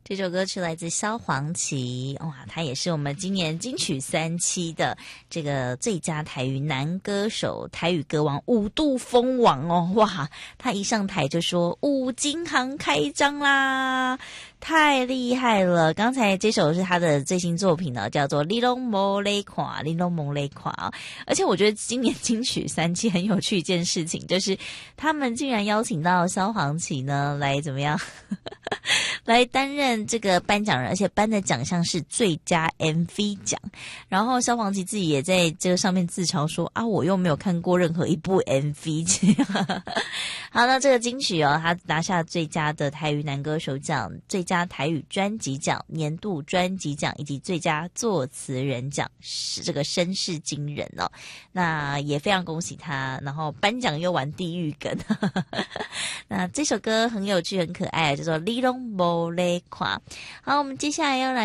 这首歌曲来自萧煌奇，哇，他也是我们今年金曲3期的这个最佳台语男歌手、台语歌王5度封王哦，哇，他一上台就说五金行开张啦，太厉害了！刚才这首是他的最新作品呢，叫做《你拢没来看》，你拢没来看啊！而且我觉得今年金曲3期很有趣一件事情，就是他们竟然邀请到萧煌奇呢来怎么样，来担任这个颁奖人，而且颁的奖项是最佳 MV 奖。然后萧煌奇自己也在这个上面自嘲说啊，我又没有看过任何一部 MV 这样。好，那这个金曲哦，他拿下最佳的台语男歌手奖、最佳台语专辑奖、年度专辑奖以及最佳作词人奖，是这个声势惊人哦。那也非常恭喜他，然后颁奖又玩地狱梗。那这首歌很有趣、很可爱，叫做《你拢无咧看》。好，我们接下来要来